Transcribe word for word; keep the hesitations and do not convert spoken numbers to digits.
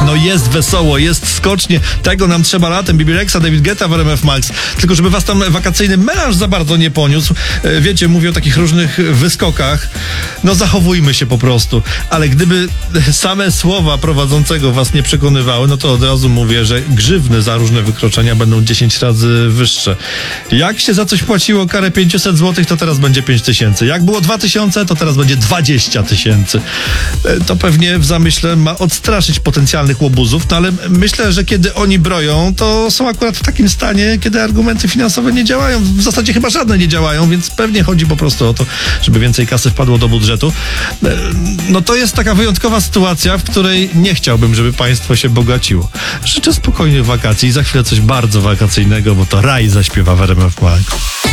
no jest wesoło, jest skocznie, tego nam trzeba latem, Bibi Rexa, David Guetta w R M F Max, tylko żeby was tam wakacyjny melanż za bardzo nie poniósł. Wiecie, mówię o takich różnych wyskokach, no zachowujmy się po prostu, ale gdyby same słowa prowadzącego was nie przekonywały, no to od razu mówię, że grzywny za różne wykroczenia będą dziesięć razy wyższe. Jak się za coś płaciło karę pięćset złotych, to teraz będzie pięć tysięcy. Jak było dwa tysiące, to teraz będzie dwadzieścia tysięcy. To pewnie w zamyśle ma odstraszyć potencjalnych łobuzów, no ale myślę, że kiedy oni broją, to są akurat w takim stanie, kiedy argumenty finansowe nie działają. W zasadzie chyba żadne nie działają, więc pewnie chodzi po prostu o to, żeby więcej kasy wpadło do budżetu. No to jest taka wyjątkowa sytuacja, w której nie chciałbym, żeby państwo się bogaciło. Życzę spokojnych wakacji i za chwilę coś bardzo wakacyjnego, bo to Raj zaśpiewa w R M F Max.